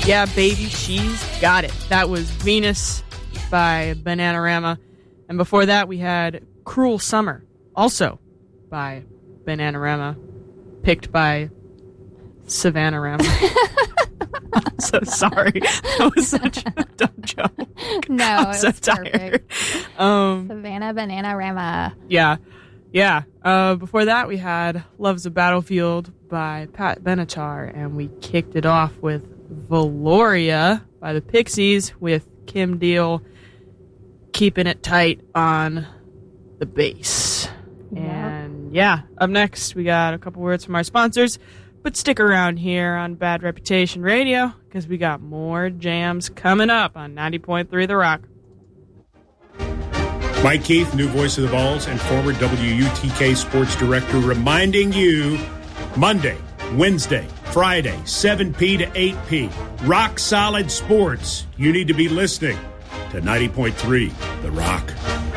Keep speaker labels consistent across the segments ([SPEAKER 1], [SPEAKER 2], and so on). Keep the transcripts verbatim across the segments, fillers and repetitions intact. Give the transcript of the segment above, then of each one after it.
[SPEAKER 1] Yeah, baby, she's got it. That was Venus by Bananarama. And before that, we had Cruel Summer, also by Bananarama, picked by Savannarama. I'm so sorry. That was such a dumb joke.
[SPEAKER 2] No,
[SPEAKER 1] I'm
[SPEAKER 2] it
[SPEAKER 1] so
[SPEAKER 2] was
[SPEAKER 1] tired.
[SPEAKER 2] perfect.
[SPEAKER 1] Um,
[SPEAKER 2] Savannah Bananarama.
[SPEAKER 1] yeah. Yeah. Uh, before that, we had Love's a Battlefield by Pat Benatar, and we kicked it off with Valoria by the Pixies with Kim Deal keeping it tight on the bass.
[SPEAKER 2] Yep.
[SPEAKER 1] And yeah, up next, we got a couple words from our sponsors, but stick around here on Bad Reputation Radio because we got more jams coming up on ninety point three The Rock.
[SPEAKER 3] Mike Keith, new voice of the Vols and former W U T K sports director, reminding you Monday, Wednesday, Friday, seven p to eight p. Rock Solid Sports. You need to be listening to ninety point three The Rock.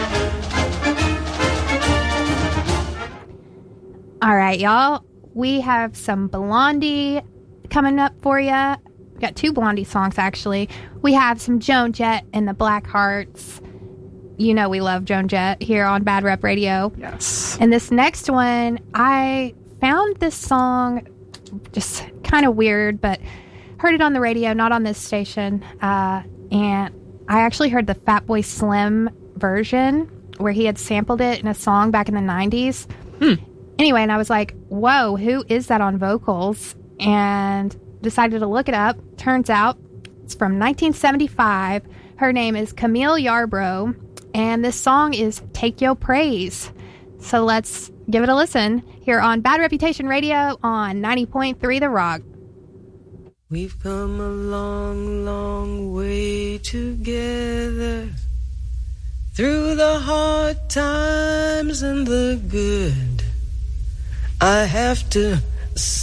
[SPEAKER 2] All right, y'all. We have some Blondie coming up for you. We got two Blondie songs, actually. We have some Joan Jett and the Blackhearts. You know we love Joan Jett here on Bad Rep Radio.
[SPEAKER 1] Yes.
[SPEAKER 2] And this next one, I found this song just kind of weird, but heard it on the radio, not on this station. Uh, and I actually heard the Fatboy Slim version where he had sampled it in a song back in the nineties.
[SPEAKER 1] Hmm.
[SPEAKER 2] Anyway, and I was like, whoa, who is that on vocals? And decided to look it up. Turns out it's from nineteen seventy-five. Her name is Camille Yarbrough. And this song is Take Your Praise. So let's give it a listen here on Bad Reputation Radio on ninety point three The Rock.
[SPEAKER 4] We've come a long, long way together, through the hard times and the good. I have to say